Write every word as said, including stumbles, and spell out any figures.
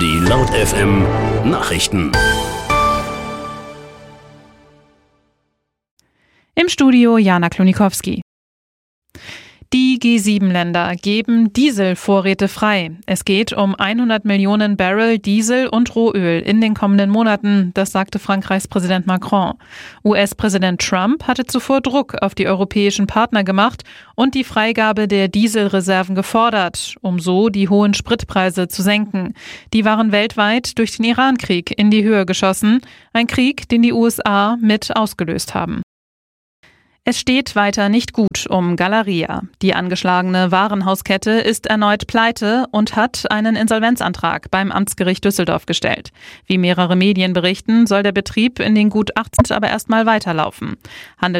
Die Laut F M Nachrichten. Im Studio Jana Klonikowski. Die G sieben Länder geben Dieselvorräte frei. Es geht um hundert Millionen Barrel Diesel und Rohöl in den kommenden Monaten, das sagte Frankreichs Präsident Macron. U S-Präsident Trump hatte zuvor Druck auf die europäischen Partner gemacht und die Freigabe der Dieselreserven gefordert, um so die hohen Spritpreise zu senken. Die waren weltweit durch den Iran-Krieg in die Höhe geschossen, ein Krieg, den die U S A mit ausgelöst haben. Es steht weiter nicht gut um Galeria. Die angeschlagene Warenhauskette ist erneut pleite und hat einen Insolvenzantrag beim Amtsgericht Düsseldorf gestellt. Wie mehrere Medien berichten, soll der Betrieb in den gut achtzehn aber erstmal weiterlaufen. Handelt